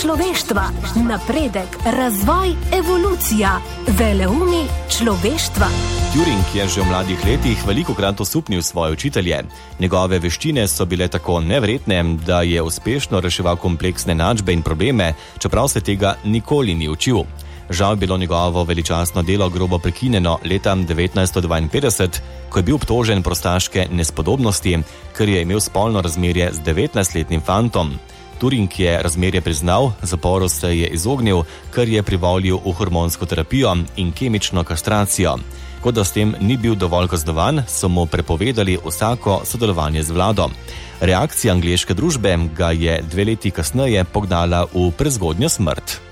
človeštva, napredek, razvoj, evolucija, veleumi človeštva. Turing je že v mladih letih velikokrat osupnil svoje učitelje. Njegove veščine so bile tako nevredne, da je uspešno reševal kompleksne enačbe in probleme, čeprav se tega nikoli ni učil. Žal je bilo njegovo veličastno delo grobo prekinjeno leta 1952, ko je bil obtožen prostaške nespodobnosti, ker je imel spolno razmerje z 19-letnim fantom. Turing je razmerje priznal, zaporu se je izognil, ker je privolil v hormonsko terapijo in kemično kastracijo. Kot da s tem ni bil dovolj kaznovan, so mu prepovedali vsako sodelovanje z vlado. Reakcija angleške družbe ga je 2 leti kasneje pognala v prezgodnjo smrt.